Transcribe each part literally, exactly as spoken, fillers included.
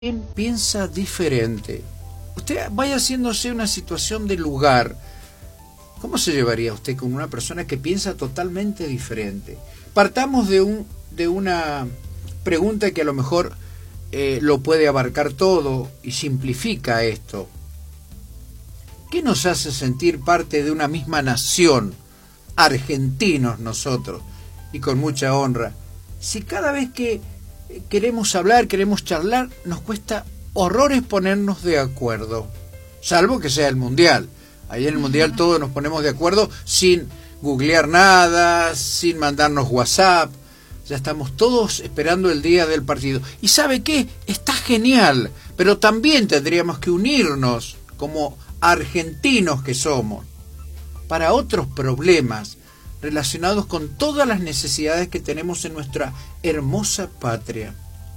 ¿Quién piensa diferente? Usted vaya haciéndose una situación de lugar. ¿Cómo se llevaría usted con una persona que piensa totalmente diferente? Partamos de un de una pregunta que a lo mejor eh, lo puede abarcar todo y simplifica esto. ¿Qué nos hace sentir parte de una misma nación, argentinos nosotros, y con mucha honra, si cada vez que queremos hablar, queremos charlar, nos cuesta horrores ponernos de acuerdo? Salvo que sea el Mundial. Ahí en el Mundial todos nos ponemos de acuerdo sin googlear nada, sin mandarnos WhatsApp. Ya estamos todos esperando el día del partido. ¿Y sabe qué? Está genial, pero también tendríamos que unirnos como argentinos que somos para otros problemas relacionados con todas las necesidades que tenemos en nuestra hermosa patria.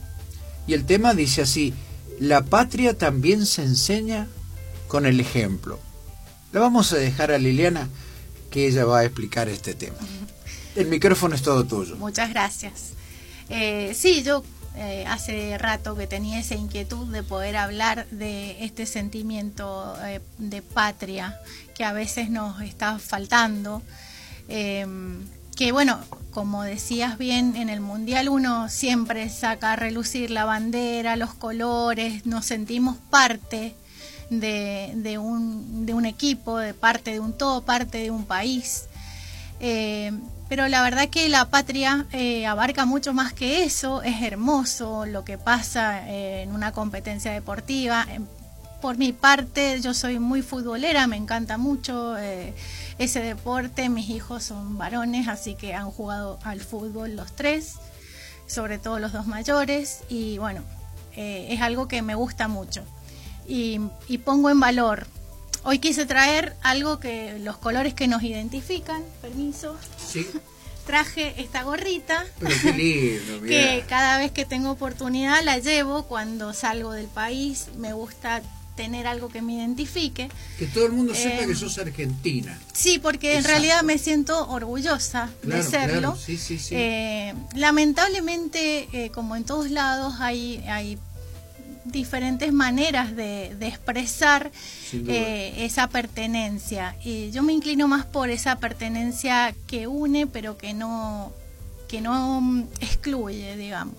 Y el tema dice así: la patria también se enseña con el ejemplo. La vamos a dejar a Liliana, que ella va a explicar este tema. El micrófono es todo tuyo. Muchas gracias. Eh, sí, yo eh, hace rato que tenía esa inquietud de poder hablar de este sentimiento eh, de patria que a veces nos está faltando. Eh, que bueno, como decías bien, en el Mundial uno siempre saca a relucir la bandera, los colores, nos sentimos parte de, de, un, de un equipo, de parte de un todo, parte de un país. Eh, pero la verdad que la patria eh, abarca mucho más que eso. Es hermoso lo que pasa eh, en una competencia deportiva. Por mi parte, yo soy muy futbolera, me encanta mucho eh, ese deporte. Mis hijos son varones, así que han jugado al fútbol los tres, sobre todo los dos mayores, y bueno, eh, es algo que me gusta mucho y, y pongo en valor. Hoy quise traer algo que los colores que nos identifican. Permiso. Sí. Traje esta gorrita. Pero qué lindo, mirá. Que cada vez que tengo oportunidad la llevo cuando salgo del país. Me gusta tener algo que me identifique. Que todo el mundo sepa eh, que sos argentina. Sí, porque Exacto. En realidad me siento orgullosa claro, de serlo. Claro. Sí, sí, sí. Eh, lamentablemente, eh, como en todos lados, hay, hay diferentes maneras de, de expresar eh, esa pertenencia. Y yo me inclino más por esa pertenencia que une, pero que no, que no excluye, digamos.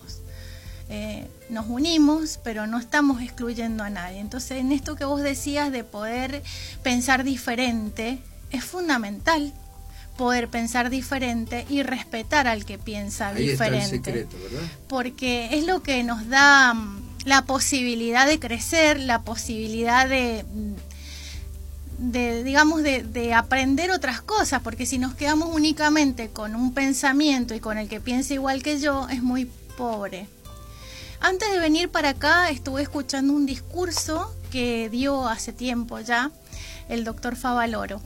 Eh, nos unimos, pero no estamos excluyendo a nadie. Entonces, en esto que vos decías de poder pensar diferente, es fundamental poder pensar diferente y respetar al que piensa Ahí diferente. Está el secreto, ¿verdad? Porque es lo que nos da la posibilidad de crecer, la posibilidad de, de digamos, de, de aprender otras cosas, porque si nos quedamos únicamente con un pensamiento y con el que piensa igual que yo, es muy pobre. Antes de venir para acá estuve escuchando un discurso que dio hace tiempo ya el doctor Favaloro.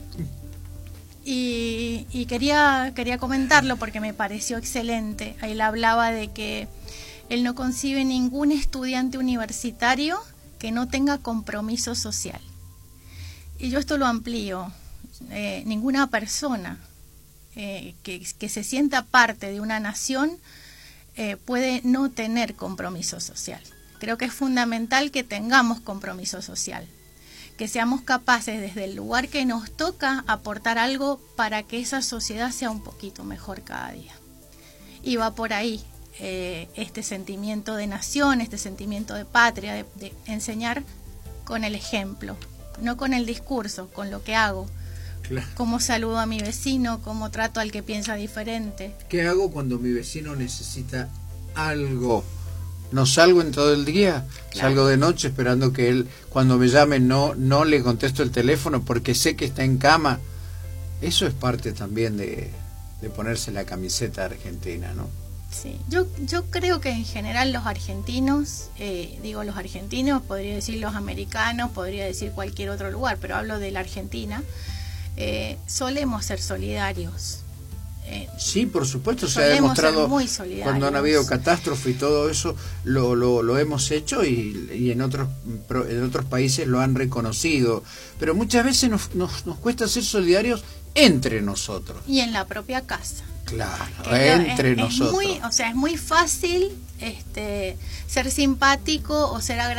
Y, y quería, quería comentarlo porque me pareció excelente. Él hablaba de que él no concibe ningún estudiante universitario que no tenga compromiso social. Y yo esto lo amplío. Eh, ninguna persona eh, que, que se sienta parte de una nación eh, puede no tener compromiso social. Creo que es fundamental que tengamos compromiso social, que seamos capaces desde el lugar que nos toca aportar algo para que esa sociedad sea un poquito mejor cada día. Y va por ahí eh, este sentimiento de nación, este sentimiento de patria, de, de enseñar con el ejemplo, no con el discurso, con lo que hago. Claro. Cómo saludo a mi vecino, cómo trato al que piensa diferente. ¿Qué hago cuando mi vecino necesita algo? No salgo en todo el día, claro. Salgo de noche esperando que él, cuando me llame, no, no le contesto el teléfono porque sé que está en cama. Eso es parte también de, de ponerse la camiseta argentina, ¿no? Sí, yo, yo creo que en general los argentinos, eh, digo los argentinos, podría decir los americanos, podría decir cualquier otro lugar, pero hablo de la Argentina, eh, solemos ser solidarios. Eh, sí, por supuesto, se ha demostrado cuando han habido catástrofe y todo eso, lo, lo, lo hemos hecho y, y en otros en otros países lo han reconocido, pero muchas veces nos, nos, nos cuesta ser solidarios entre nosotros. Y en la propia casa. Claro, que entre es, nosotros. Es muy, o sea, es muy fácil este, ser simpático o ser agradable